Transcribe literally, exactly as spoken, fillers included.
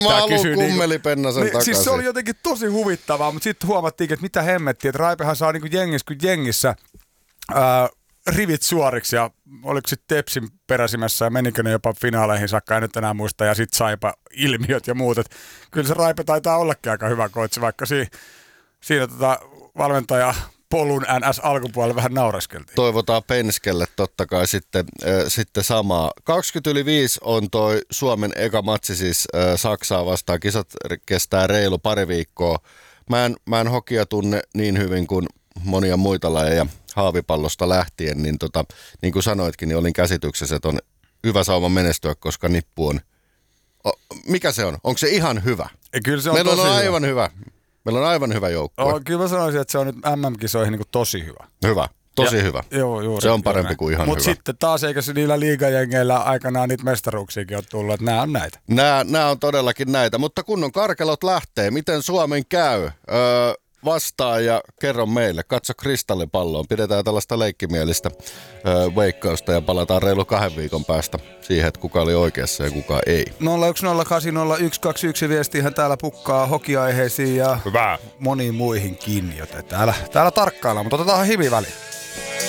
Mä haluun Kummeli-Pennasen niin, takaisin. Siis se oli jotenkin tosi huvittavaa, mutta sitten huomattiin, että mitä hemmettiin, että Raipehan saa niinku jengissä kuin jengissä ää, rivit suoriksi ja oliko sitten Tepsin peräsimässä ja menikö ne jopa finaaleihin saakka, en nyt enää muista, ja sitten Saipa ilmiöt ja muut. Et kyllä se Raipe taitaa ollakin aika hyvä koitsi, vaikka si, siinä tota valmentaja polun N S-alkupuolella vähän naureskeltiin. Toivotaan Penskelle totta kai sitten, äh, sitten samaa. kaksikymmentä yli viisi on toi Suomen eka matsi siis äh, Saksaa vastaan. Kisat kestää reilu pari viikkoa. Mä en, mä en hokia tunne niin hyvin kuin monia muita lajeja haavipallosta lähtien, niin, tota, niin kuin sanoitkin, niin olin käsityksessä, että on hyvä sauma menestyä, koska nippu on... O, mikä se on? Onko se ihan hyvä? Ja kyllä se on Meillä tosi on aivan hyvä. hyvä. Meillä on aivan hyvä joukkue. Oh, kyllä mä sanoisin, että se on nyt M M-kisoihin niin tosi hyvä. Hyvä, tosi ja, hyvä. Joo, juuri, se on parempi juuri kuin ihan Mut hyvä. Mutta sitten taas, eikö se niillä liigajengeillä aikanaan niitä mestaruuksiakin ole tullut, että nämä on näitä. Nämä, nämä on todellakin näitä, mutta kunnon karkelot lähtee. Miten Suomen käy? Öö, vastaa ja kerro meille. Katso kristallipalloon. Pidetään tällaista leikkimielistä öö, veikkausta ja palataan reilu kahden viikon päästä siihen, että kuka oli oikeassa ja kuka ei. nolla yksi nolla kahdeksan nolla yksi kaksi yksi viestiinhän täällä pukkaa hokiaiheisiin ja Hyvä. moniin muihinkin, joten täällä, täällä tarkkaillaan, mutta otetaan himi väliin.